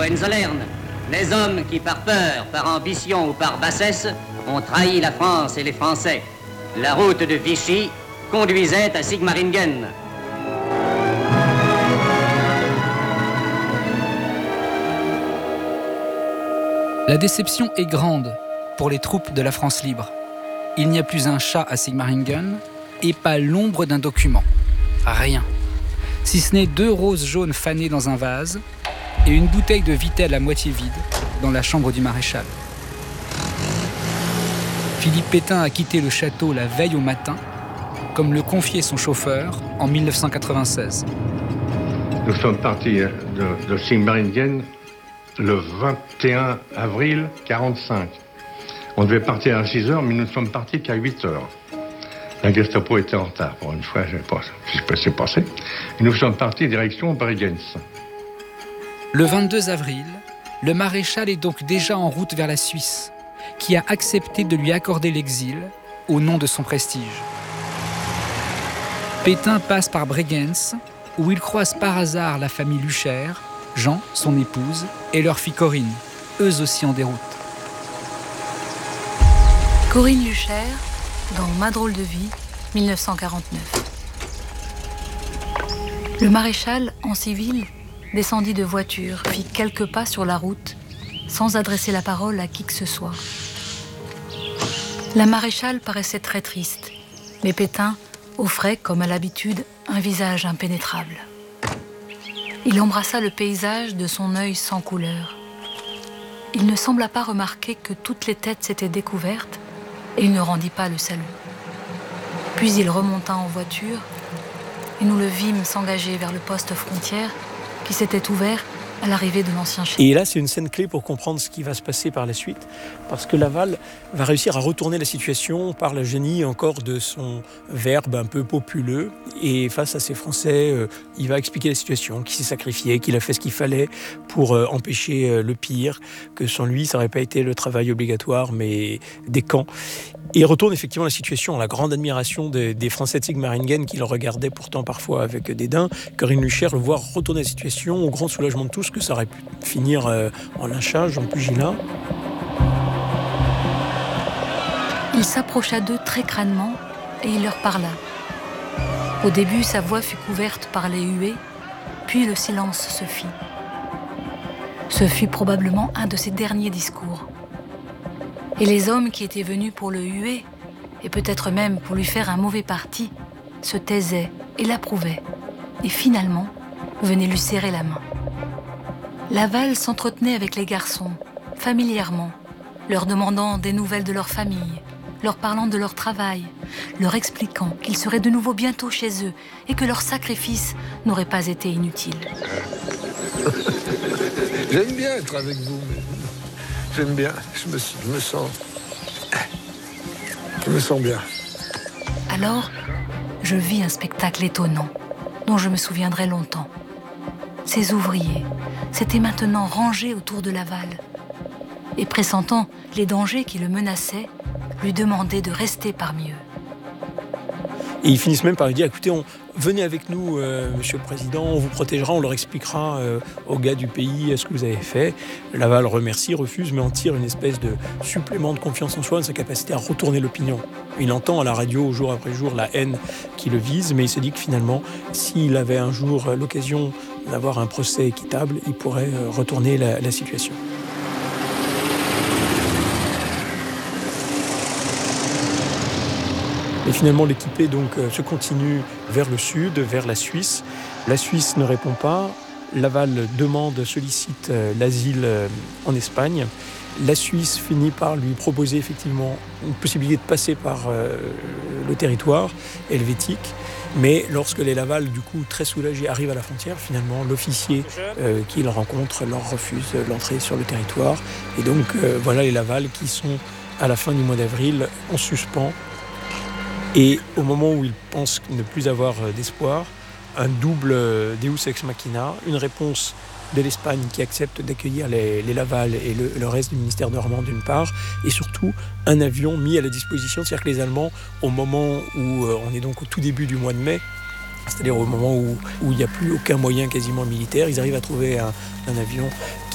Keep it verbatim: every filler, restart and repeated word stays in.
Hohenzollern, les hommes qui, par peur, par ambition ou par bassesse, ont trahi la France et les Français. La route de Vichy conduisait à Sigmaringen. La déception est grande pour les troupes de la France libre. Il n'y a plus un chat à Sigmaringen et pas l'ombre d'un document. Rien. Si ce n'est deux roses jaunes fanées dans un vase et une bouteille de Vittel à moitié vide dans la chambre du maréchal. Philippe Pétain a quitté le château la veille au matin, comme le confiait son chauffeur en dix-neuf cent quatre-vingt-seize. Nous sommes partis de, de Sigmaringen le vingt et un avril quarante-cinq. On devait partir à six heures, mais nous ne sommes partis qu'à huit heures. La Gestapo était en retard. Pour une fois, je ne sais pas ce qui s'est passé. Et nous sommes partis direction Bregenz. Le vingt-deux avril, le maréchal est donc déjà en route vers la Suisse, qui a accepté de lui accorder l'exil au nom de son prestige. Pétain passe par Bregenz, où il croise par hasard la famille Lucher, Jean, son épouse, et leur fille Corinne, eux aussi en déroute. Corinne Lucher, dans Ma drôle de vie, dix-neuf cent quarante-neuf. Le maréchal, en civil, descendit de voiture, fit quelques pas sur la route, sans adresser la parole à qui que ce soit. La maréchale paraissait très triste, mais Pétain offrait, comme à l'habitude, un visage impénétrable. Il embrassa le paysage de son œil sans couleur. Il ne sembla pas remarquer que toutes les têtes s'étaient découvertes et il ne rendit pas le salut. Puis il remonta en voiture et nous le vîmes s'engager vers le poste frontière qui s'était ouvert à l'arrivée de l'ancien chef. Et là, c'est une scène clé pour comprendre ce qui va se passer par la suite, parce que Laval va réussir à retourner la situation par le génie encore de son verbe un peu populeux. Et face à ces Français, euh, il va expliquer la situation, qu'il s'est sacrifié, qu'il a fait ce qu'il fallait pour euh, empêcher euh, le pire, que sans lui, ça n'aurait pas été le travail obligatoire, mais des camps. Et il retourne effectivement la situation, la grande admiration des, des Français de Sigmaringen qui le regardaient pourtant parfois avec dédain. Corinne Lucher le voit retourner la situation, au grand soulagement de tous, que ça aurait pu finir euh, en lynchage, en pugilat. Il s'approcha d'eux très crânement et il leur parla. Au début, sa voix fut couverte par les huées, puis le silence se fit. Ce fut probablement un de ses derniers discours. Et les hommes qui étaient venus pour le huer, et peut-être même pour lui faire un mauvais parti, se taisaient et l'approuvaient, et finalement venaient lui serrer la main. Laval s'entretenait avec les garçons, familièrement, leur demandant des nouvelles de leur famille, leur parlant de leur travail, leur expliquant qu'ils seraient de nouveau bientôt chez eux et que leur sacrifice n'aurait pas été inutile. J'aime bien être avec vous. J'aime bien, je me, je me sens... Je me sens bien. Alors, je vis un spectacle étonnant, dont je me souviendrai longtemps. Ces ouvriers s'étaient maintenant rangés autour de Laval, et pressentant les dangers qui le menaçaient, lui demandaient de rester parmi eux. Et ils finissent même par lui dire, écoutez, on, venez avec nous, euh, monsieur le président, on vous protégera, on leur expliquera euh, aux gars du pays ce que vous avez fait. Laval remercie, refuse, mais en tire une espèce de supplément de confiance en soi, de sa capacité à retourner l'opinion. Il entend à la radio, jour après jour, la haine qui le vise, mais il se dit que finalement, s'il avait un jour l'occasion d'avoir un procès équitable, il pourrait euh, retourner la, la situation. Et finalement, l'équipée donc, euh, se continue vers le sud, vers la Suisse. La Suisse ne répond pas. Laval demande, sollicite euh, l'asile euh, en Espagne. La Suisse finit par lui proposer effectivement une possibilité de passer par euh, le territoire helvétique. Mais lorsque les Laval, du coup, très soulagés, arrivent à la frontière, finalement, l'officier euh, qu'ils rencontrent leur refuse l'entrée sur le territoire. Et donc, euh, voilà les Laval qui sont, à la fin du mois d'avril, en suspens. Et au moment où ils pensent ne plus avoir d'espoir, un double Deus ex machina, une réponse de l'Espagne qui accepte d'accueillir les, les Laval et le, le reste du ministère normand d'une part, et surtout un avion mis à la disposition, c'est-à-dire que les Allemands, au moment où euh, on est donc au tout début du mois de mai, c'est-à-dire au moment où, où il n'y a plus aucun moyen quasiment militaire, ils arrivent à trouver un, un avion